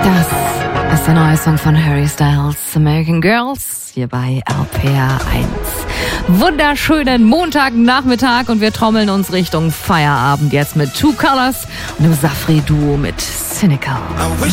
Das ist der neue Song von Harry Styles, American Girls, hier bei RPR 1. Wunderschönen Montagnachmittag und wir trommeln uns Richtung Feierabend jetzt mit Two Colors und dem Safri-Duo mit Cynical.